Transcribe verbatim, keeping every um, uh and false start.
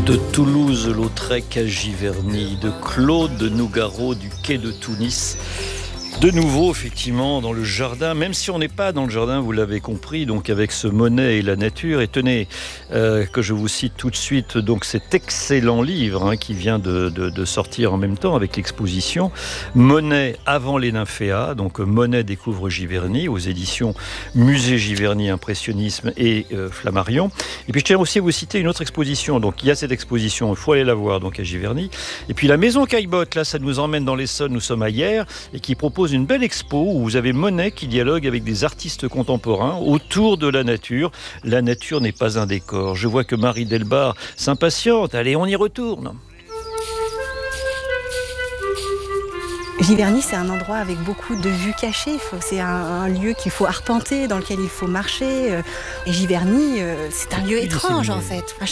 De Toulouse-Lautrec à Giverny, de Claude Nougaro du quai de Tunis. De nouveau, effectivement, dans le jardin, même si on n'est pas dans le jardin, vous l'avez compris, donc avec ce Monet et la nature. Et tenez, euh, que je vous cite tout de suite, donc cet excellent livre hein, qui vient de, de, de sortir en même temps avec l'exposition Monet avant les nymphéas, donc Monet découvre Giverny aux éditions Musée Giverny Impressionnisme et euh, Flammarion. Et puis je tiens aussi à vous citer une autre exposition. Donc il y a cette exposition, il faut aller la voir donc à Giverny. Et puis la Maison Caillebotte, là, ça nous emmène dans l'Essonne, nous sommes à Hyères, et qui propose une belle expo où vous avez Monet qui dialogue avec des artistes contemporains autour de la nature. La nature n'est pas un décor. Je vois que Marie Delbar s'impatiente. Allez, on y retourne. Giverny, c'est un endroit avec beaucoup de vues cachées. C'est un, un lieu qu'il faut arpenter, dans lequel il faut marcher. Et Giverny, c'est un lieu étrange en fait.